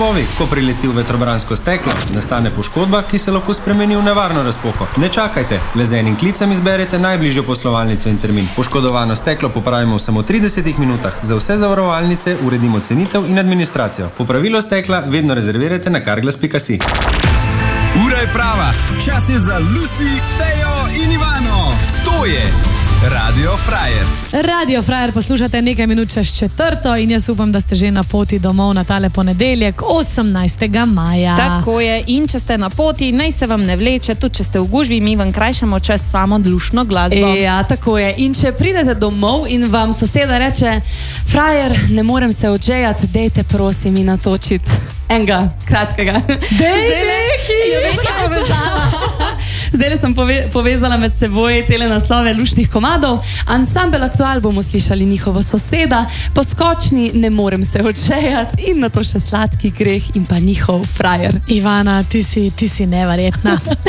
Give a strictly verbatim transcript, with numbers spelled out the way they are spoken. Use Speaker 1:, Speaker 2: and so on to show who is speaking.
Speaker 1: robovi. Ko prileti v vetrobransko steklo, nastane poškodba, ki se lahko spremeni v nevarno razpoko. Ne čakajte, le z enim klicem izberete najbližjo poslovalnico in termin. Poškodovano steklo popravimo v samo tridesetih minutah. Za vse zavarovalnice uredimo cenitev in administracijo. Popravilo stekla vedno rezervirajte na carglass pika si.
Speaker 2: Ura je prava. Čas je za Lucy, Tejo in Ivano. To je Radio Frajer.
Speaker 3: Radio Frajer poslušate nekaj minut čez četrto in jaz upam, da ste že na poti domov na tale ponedeljek, osemnajstega maja.
Speaker 4: Tako je, in če ste na poti, naj se vam ne vleče, tudi če ste v gužvi, mi vam krajšamo čez samo dušno glasbo.
Speaker 5: E, ja, tako je. In če pridete domov in vam soseda reče, frajer, ne morem se odžejati, dejte prosim in natočiti enega kratkega.
Speaker 3: Dej, nehi!
Speaker 5: Zdaj sem pove, povezala med seboj tele naslove luštnih komadov. Ansambel Aktual bomo slišali njihovo soseda, Poskočni, Ne morem se odžejati in na to še Sladki greh in pa njihov frajer.
Speaker 3: Ivana, ti si, ti si neverjetna.